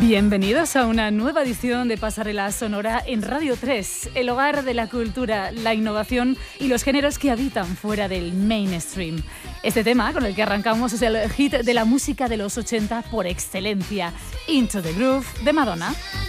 Bienvenidos a una nueva edición de Pasarela Sonora en Radio 3, el hogar de la cultura, la innovación y los géneros que habitan fuera del mainstream. Este tema con el que arrancamos es el hit de la música de los 80 por excelencia, Into the Groove de Madonna.